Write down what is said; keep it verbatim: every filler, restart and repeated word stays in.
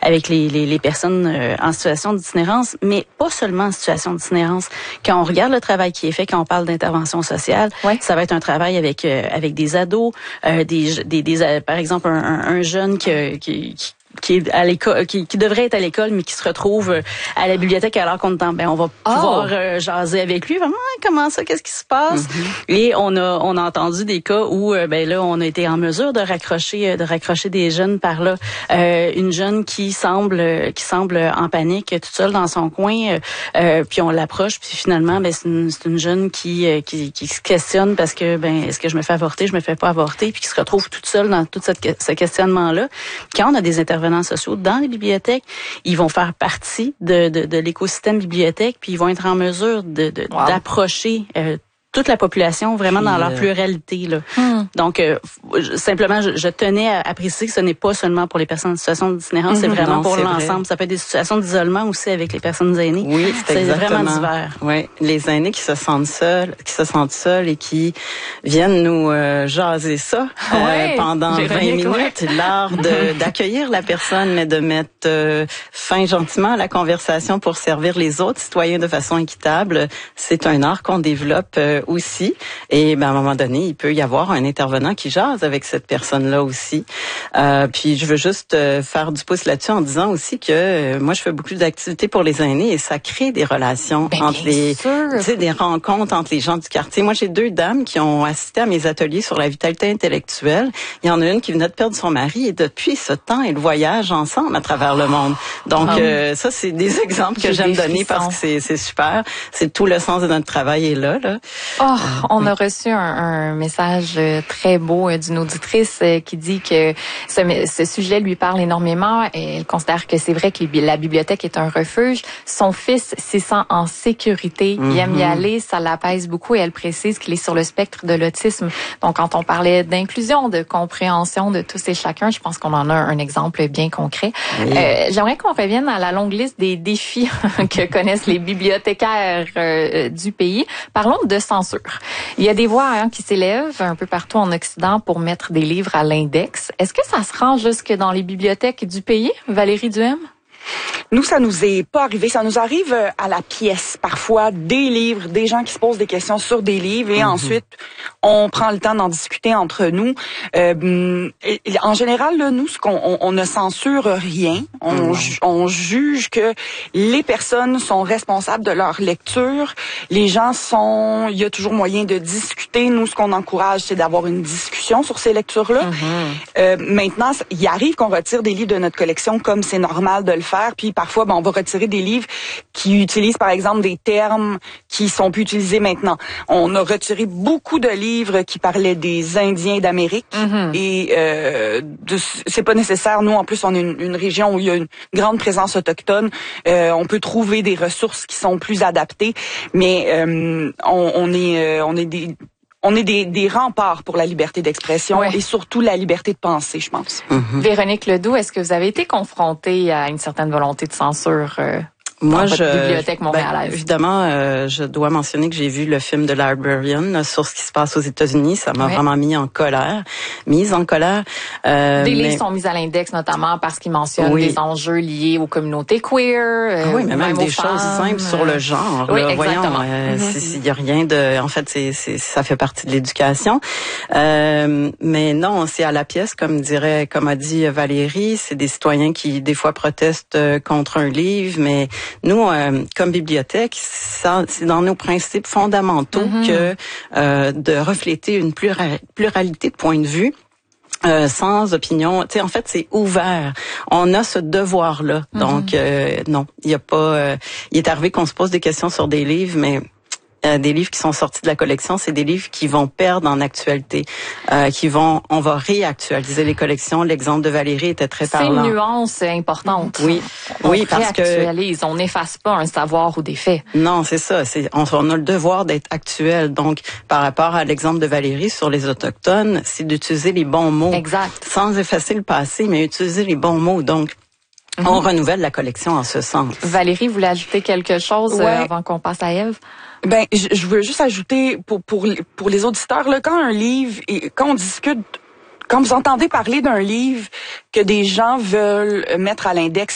avec les, les, les personnes euh, en situation d'itinérance, mais pas seulement en situation d'itinérance. Quand on regarde le travail qui est fait, quand on parle d'intervention sociale, ouais. ça va être un travail avec euh, avec des ados, euh, des, des, des par exemple un, un, un jeune qui, qui, qui qui est à l'école, qui, qui devrait être à l'école, mais qui se retrouve à la bibliothèque alors qu'on est en, ben on va pouvoir oh. euh, jaser avec lui. Vraiment, comment ça, qu'est-ce qui se passe? Mm-hmm. Et on a, on a entendu des cas où, ben là, on a été en mesure de raccrocher, de raccrocher des jeunes par là. Euh, une jeune qui semble, qui semble en panique, toute seule dans son coin, euh, puis on l'approche, puis finalement, ben c'est une, c'est une jeune qui, qui, qui se questionne parce que, ben, est-ce que je me fais avorter, je me fais pas avorter, puis qui se retrouve toute seule dans tout cette, ce questionnement-là. Quand on a des intervenants sociaux dans les bibliothèques, ils vont faire partie de, de, de l'écosystème bibliothèque, puis ils vont être en mesure de, de wow. d'approcher euh, toute la population vraiment puis, dans leur pluralité là. Hmm. Donc euh, simplement je, je tenais à, à préciser que ce n'est pas seulement pour les personnes en situation d'itinérance, mm-hmm. c'est vraiment non, pour c'est l'ensemble. Vrai. Ça peut être des situations d'isolement aussi avec les personnes aînées. Oui, c'est, c'est exactement. vraiment divers. Oui, les aînés qui se sentent seuls, qui se sentent seuls et qui viennent nous euh, jaser ça euh, ouais, pendant vingt minutes, l'art de, d'accueillir la personne, mais de mettre euh, fin gentiment à la conversation pour servir les autres citoyens de façon équitable. C'est un art qu'on développe euh, aussi. Et ben, à un moment donné, il peut y avoir un intervenant qui jase avec cette personne-là aussi. Euh, puis je veux juste euh, faire du pouce là-dessus en disant aussi que euh, moi, je fais beaucoup d'activités pour les aînés et ça crée des relations ben, entre les, tu sais, des rencontres entre les gens du quartier. Moi, j'ai deux dames qui ont assisté à mes ateliers sur la vitalité intellectuelle. Il y en a une qui venait de perdre son mari et depuis ce temps, elles voyagent ensemble à travers le monde. Donc, oh. euh, ça, c'est des exemples que j'aime donner parce que c'est, c'est super. C'est tout le sens de notre travail est là, là. Oh, on a reçu un, un message très beau d'une auditrice qui dit que ce, ce sujet lui parle énormément et elle considère que c'est vrai que la bibliothèque est un refuge. Son fils s'y sent en sécurité, mm-hmm. il aime y aller, ça l'apaise beaucoup et elle précise qu'il est sur le spectre de l'autisme. Donc, quand on parlait d'inclusion, de compréhension de tous et chacun, je pense qu'on en a un exemple bien concret. Oui. Euh, j'aimerais qu'on revienne à la longue liste des défis que connaissent les bibliothécaires euh, du pays. Parlons de censure. Il y a des voix hein, qui s'élèvent un peu partout en Occident pour mettre des livres à l'index. Est-ce que ça se rend jusque dans les bibliothèques du pays, Valérie Duhem? Nous, ça nous est pas arrivé. Ça nous arrive à la pièce, parfois, des livres, des gens qui se posent des questions sur des livres et mm-hmm. ensuite, on prend le temps d'en discuter entre nous. Euh, en général, là, nous, ce qu'on, on, on ne censure rien. On, mm-hmm. on juge que les personnes sont responsables de leur lecture. Les gens sont... Il y a toujours moyen de discuter. Nous, ce qu'on encourage, c'est d'avoir une discussion sur ces lectures-là. Mm-hmm. Euh, maintenant, il arrive qu'on retire des livres de notre collection comme c'est normal de le faire. Puis parfois, ben, on va retirer des livres qui utilisent, par exemple, des termes qui sont plus utilisés maintenant. On a retiré beaucoup de livres qui parlaient des Indiens d'Amérique. Mm-hmm. Et euh, de, c'est pas nécessaire. Nous, en plus, on est une, une région où il y a une grande présence autochtone. Euh, on peut trouver des ressources qui sont plus adaptées. Mais euh, on, on est, euh, on est des... On est des, des remparts pour la liberté d'expression ouais. et surtout la liberté de penser, je pense. Mm-hmm. Véronique Ledoux, est-ce que vous avez été confrontée à une certaine volonté de censure euh, Moi, dans je, votre bibliothèque montréalaise? Ben, évidemment, euh, je dois mentionner que j'ai vu le film de Librarian là, sur ce qui se passe aux États-Unis. Ça m'a ouais. vraiment mis en colère, mise en colère. Euh, des mais... livres sont mis à l'index notamment parce qu'ils mentionnent oui. des enjeux liés aux communautés queer. Euh, ah oui, mais même, même des femmes, choses simples sur le genre. Oui, là, exactement. Voyons, euh, mm-hmm. s'il y a rien de, en fait, c'est, c'est, ça fait partie de l'éducation. Euh, mais non, c'est à la pièce, comme dirait, comme a dit Valérie, c'est des citoyens qui des fois protestent contre un livre, mais nous. Euh, Comme bibliothèque, ça, c'est dans nos principes fondamentaux mm-hmm. que euh, de refléter une plura- pluralité de points de vue. Euh, sans opinion, tu sais, en fait, c'est ouvert. On a ce devoir-là. Mm-hmm. Donc, euh, non, il y a pas. Euh, il est arrivé qu'on se pose des questions sur des livres, mais euh, des livres qui sont sortis de la collection, c'est des livres qui vont perdre en actualité, euh, qui vont, on va réactualiser les collections. L'exemple de Valérie était très parlant. C'est une nuance importante. Oui, on oui, parce que on n'efface pas un savoir ou des faits. Non, c'est ça. C'est on, on a le devoir d'être actuel. Donc, par rapport à l'exemple de Valérie sur les autochtones, c'est d'utiliser les bons mots, exact, sans effacer le passé, mais utiliser les bons mots. Donc. Mm-hmm. On renouvelle la collection en ce sens. Valérie, vous voulez ajouter quelque chose ouais. euh, avant qu'on passe à Ève? Ben, je, je veux juste ajouter pour pour pour les auditeurs là, quand un livre et quand on discute, quand vous entendez parler d'un livre que des gens veulent mettre à l'index